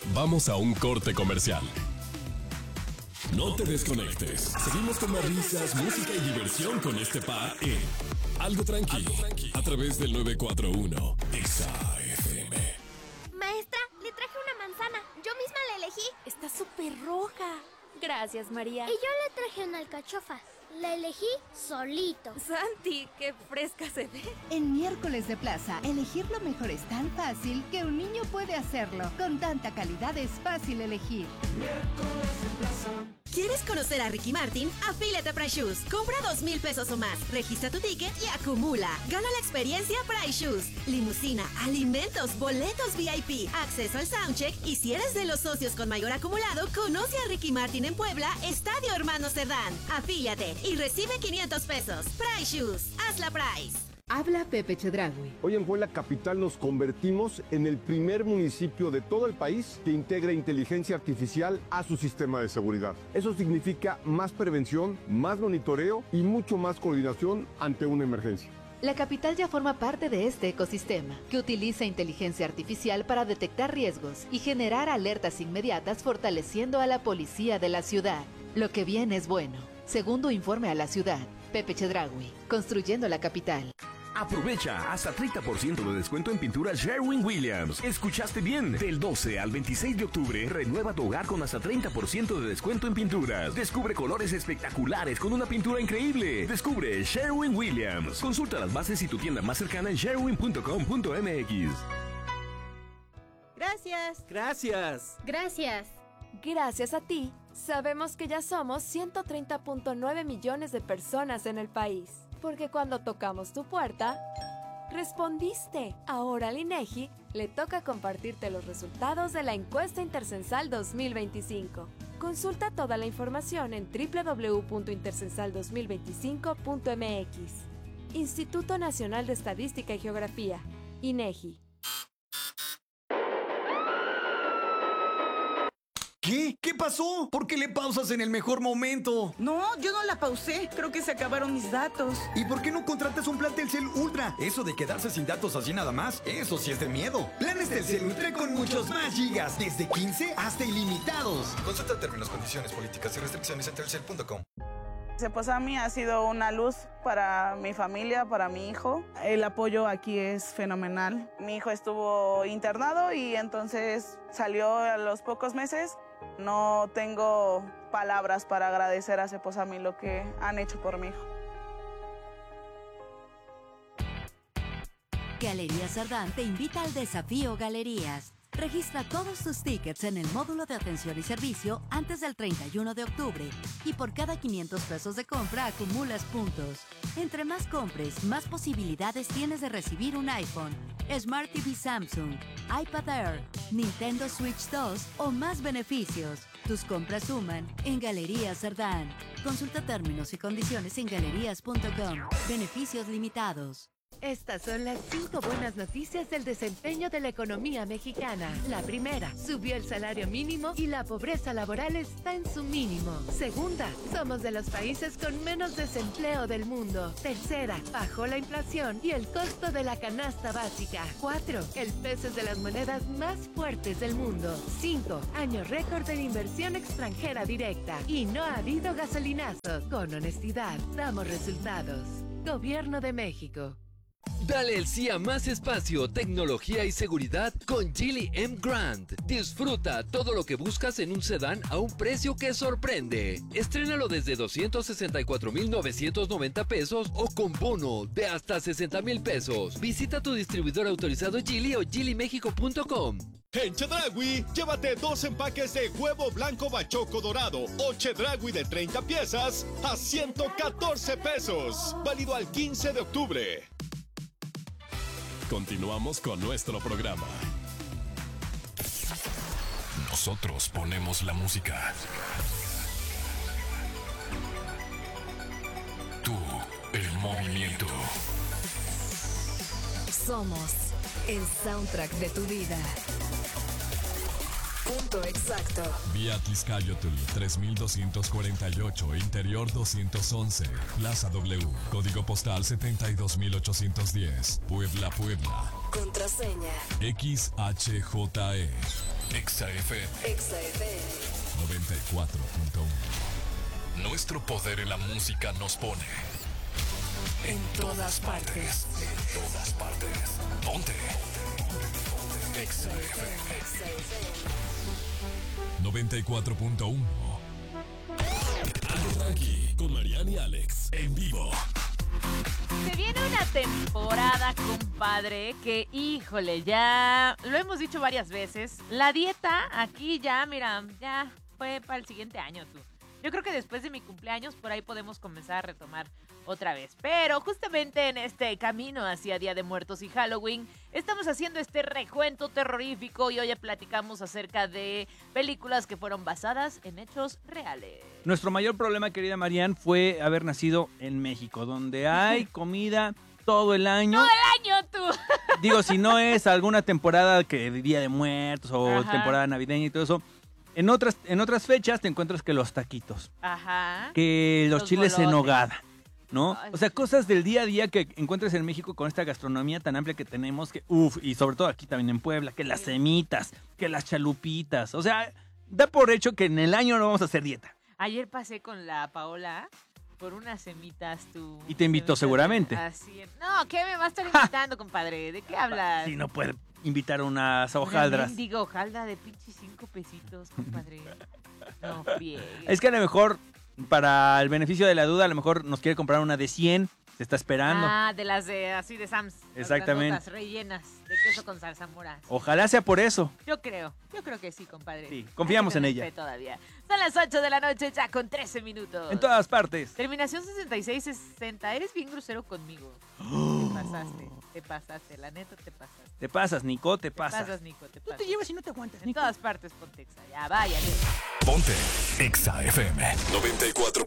Vamos a un corte comercial. No te desconectes. Seguimos con más risas, música y diversión con este par en Algo Tranquilo, a través del 941 XAFM. Maestra, le traje una manzana. Yo misma la elegí. Está súper roja. Gracias, María. Y yo le traje una alcachofa. La elegí solito. Santi, qué fresca se ve. En Miércoles de Plaza, elegir lo mejor es tan fácil que un niño puede hacerlo. Con tanta calidad es fácil elegir. Miércoles de Plaza. ¿Quieres conocer a Ricky Martin? Afíliate a Price Shoes. Compra 2,000 pesos o más. Registra tu ticket y acumula. Gana la experiencia Price Shoes. Limusina, alimentos, boletos VIP, acceso al soundcheck. Y si eres de los socios con mayor acumulado, conoce a Ricky Martin en Puebla, Estadio Hermanos Cerdán. Afíliate y recibe 500 pesos. Price Shoes. Hazla Price. Habla Pepe Chedraui. Hoy en Puebla Capital nos convertimos en el primer municipio de todo el país que integra inteligencia artificial a su sistema de seguridad. Eso significa más prevención, más monitoreo y mucho más coordinación ante una emergencia. La capital ya forma parte de este ecosistema, que utiliza inteligencia artificial para detectar riesgos y generar alertas inmediatas, fortaleciendo a la policía de la ciudad. Lo que viene es bueno. Segundo informe a la ciudad. Pepe Chedraui, construyendo la capital. Aprovecha hasta 30% de descuento en pinturas Sherwin-Williams. ¿Escuchaste bien? Del 12 al 26 de octubre, renueva tu hogar con hasta 30% de descuento en pinturas. Descubre colores espectaculares con una pintura increíble. Descubre Sherwin-Williams. Consulta las bases y tu tienda más cercana en sherwin.com.mx. Gracias. Gracias. Gracias. Gracias a ti, sabemos que ya somos 130.9 millones de personas en el país. Porque cuando tocamos tu puerta, respondiste. Ahora al INEGI le toca compartirte los resultados de la encuesta intercensal 2025. Consulta toda la información en www.intercensal2025.mx. Instituto Nacional de Estadística y Geografía, INEGI. ¿Qué? ¿Qué pasó? ¿Por qué le pausas en el mejor momento? No, yo no la pausé. Creo que se acabaron mis datos. ¿Y por qué no contratas un plan Telcel Ultra? Eso de quedarse sin datos así nada más, eso sí es de miedo. Planes Telcel Ultra con muchos más gigas, desde 15 hasta ilimitados. Consulta términos, condiciones, políticas y restricciones en telcel.com. Ceposami ha sido una luz para mi familia, para mi hijo. El apoyo aquí es fenomenal. Mi hijo estuvo internado y entonces salió a los pocos meses. No tengo palabras para agradecer a Ceposami lo que han hecho por mi hijo. Galerías Cerdán te invita al Desafío Galerías. Registra todos tus tickets en el módulo de atención y servicio antes del 31 de octubre y por cada 500 pesos de compra acumulas puntos. Entre más compres, más posibilidades tienes de recibir un iPhone, Smart TV Samsung, iPad Air, Nintendo Switch 2 o más beneficios. Tus compras suman en Galerías Cerdán. Consulta términos y condiciones en galerías.com. Beneficios limitados. Estas son las 5 buenas noticias del desempeño de la economía mexicana. La primera, subió el salario mínimo y la pobreza laboral está en su mínimo. Segunda, somos de los países con menos desempleo del mundo. Tercera, bajó la inflación y el costo de la canasta básica. 4, el peso es de las monedas más fuertes del mundo. 5, año récord de inversión extranjera directa. Y no ha habido gasolinazos. Con honestidad, damos resultados. Gobierno de México. Dale el sí a más espacio, tecnología y seguridad con Geely M Grand. Disfruta todo lo que buscas en un sedán a un precio que sorprende. Estrénalo desde 264,990 pesos o con bono de hasta 60,000 pesos. Visita tu distribuidor autorizado Geely o geelymexico.com. En Chedraui, llévate 2 empaques de huevo blanco bachoco dorado o Chedraui de 30 piezas a 114 pesos. Válido al 15 de octubre. Continuamos con nuestro programa. Nosotros ponemos la música. Tú, el movimiento. Somos el soundtrack de tu vida. Punto exacto. Vía Tizcayotl 3248, Interior 211, Plaza W, Código Postal 72810, Puebla, Puebla. Contraseña XHJE. Exa FM. Exa FM. 94.1. Nuestro poder en la música nos pone en todas partes. En todas partes. Ponte. Exa FM. 94.1. Algo tranqui con Mariana y Alex en vivo. Se viene una temporada, compadre, que híjole, ya lo hemos dicho varias veces. La dieta aquí ya, mira, ya fue para el siguiente año, tú. Yo creo que después de mi cumpleaños por ahí podemos comenzar a retomar otra vez. Pero justamente en este camino hacia Día de Muertos y Halloween, estamos haciendo este recuento terrorífico y hoy ya platicamos acerca de películas que fueron basadas en hechos reales. Nuestro mayor problema, querida Marianne, fue haber nacido en México, donde hay comida todo el año. ¡Todo el año, tú! Digo, si no es alguna temporada que Día de Muertos o Ajá. temporada navideña y todo eso. En otras fechas te encuentras que los taquitos, Ajá. que los chiles en bolotes. nogada, ¿no? Ay, O sea, cosas del día a día que encuentras en México con esta gastronomía tan amplia que tenemos, que y sobre todo aquí también en Puebla, que las semitas, que las chalupitas. O sea, da por hecho que en el año no vamos a hacer dieta. Ayer pasé con la Paola por unas semitas, tú. Y te invitó seguramente. Así. No, ¿qué me vas a estar invitando, compadre? ¿De qué hablas? Si no puede invitar unas hojaldras. Digo, hojalda de pinche 5 pesitos, compadre. No friegues. Es que a lo mejor, para el beneficio de la duda, a lo mejor nos quiere comprar una de 100. Se está esperando. Ah, de las de así de Sam's. Exactamente. Las rellenas de queso con zarzamora. Ojalá sea por eso. Yo creo que sí, compadre. Sí, confiamos en ella. Todavía. Son las 8 de la noche ya con 13 minutos. En todas partes. Terminación 6660. Eres bien grosero conmigo. Te pasaste, la neta te pasaste. Te pasas, Nico, te Te pasas. pasas, Nico, te pasas. Tú te llevas y no te aguantas, En Nico. todas partes, Pontexa. Ya, vaya. Ponte Exa FM 94.1.